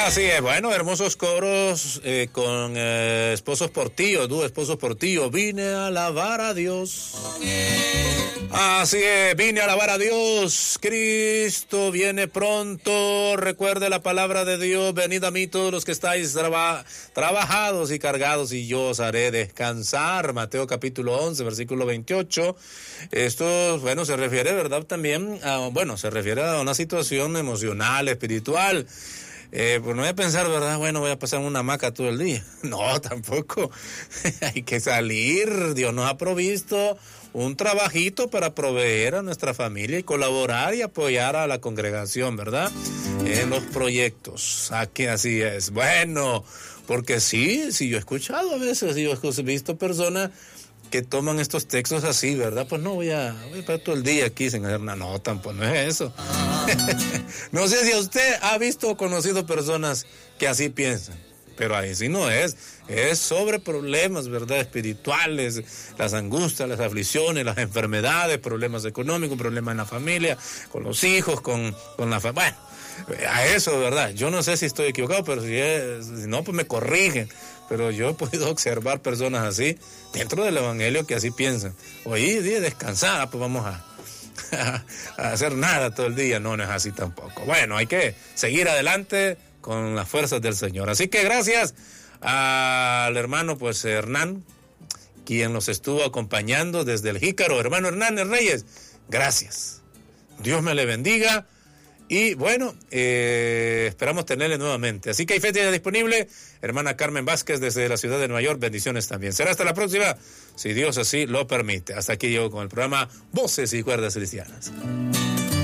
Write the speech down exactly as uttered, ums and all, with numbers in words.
Así es, bueno, hermosos coros eh, con eh, esposos por tío, dúo esposos por tío, vine a alabar a Dios. Así es, vine a alabar a Dios, Cristo viene pronto, recuerde la palabra de Dios, venid a mí todos los que estáis traba, trabajados y cargados y yo os haré descansar, Mateo capítulo once, versículo veintiocho, esto, bueno, se refiere, ¿verdad? También, a, bueno, se refiere a una situación emocional, espiritual. Eh, pues no voy a pensar, ¿verdad? Bueno, voy a pasar en una hamaca todo el día. No, tampoco. Hay que salir. Dios nos ha provisto un trabajito para proveer a nuestra familia y colaborar y apoyar a la congregación, ¿verdad? En los proyectos. Aquí así es. Bueno, porque sí, sí, yo he escuchado a veces, yo he visto personas que toman estos textos así, ¿verdad? Pues no voy a, voy a estar todo el día aquí sin hacer nada. No, tampoco, no es eso. No sé si usted ha visto o conocido personas que así piensan, pero ahí sí no es. Es sobre problemas, ¿verdad? Espirituales, las angustias, las aflicciones, las enfermedades, problemas económicos, problemas en la familia, con los hijos, con, con la familia. Bueno, a eso, ¿verdad? Yo no sé si estoy equivocado, pero si, es, si no, pues me corrigen. Pero yo he podido observar personas así dentro del evangelio que así piensan. Hoy día descansada, pues vamos a, a, a hacer nada todo el día. No, no es así tampoco. Bueno, hay que seguir adelante con las fuerzas del Señor. Así que gracias al hermano, pues Hernán, quien nos estuvo acompañando desde el Jícaro. Hermano Hernández Reyes, gracias. Dios me le bendiga. Y bueno, eh, esperamos tenerle nuevamente. Así que hay fecha disponible. Hermana Carmen Vázquez desde la ciudad de Nueva York. Bendiciones también. Será hasta la próxima, si Dios así lo permite. Hasta aquí llego con el programa Voces y Cuerdas Cristianas.